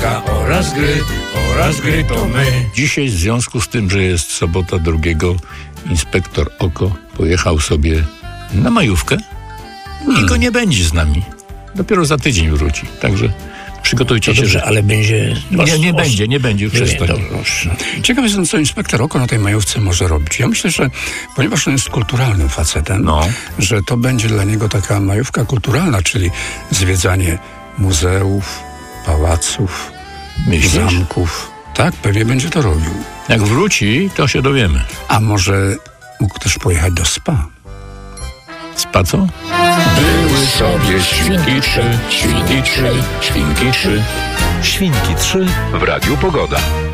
majówka oraz gry to my. Dzisiaj w związku z tym, że jest sobota 2, inspektor Oko pojechał sobie na majówkę i go nie będzie z nami. Dopiero za tydzień wróci, także przygotujcie się, że... ale będzie... Nie będzie już przestań. Ciekaw jestem, co inspektor Oko na tej majówce może robić. Ja myślę, że ponieważ on jest kulturalnym facetem, że to będzie dla niego taka majówka kulturalna, czyli zwiedzanie muzeów, pałaców, zamków. Tak, pewnie będzie to robił. Jak wróci, to się dowiemy. A może mógł też pojechać do spa? Spa co? Były sobie świnki 3, świnki 3, świnki 3. Świnki 3 w Radiu Pogoda.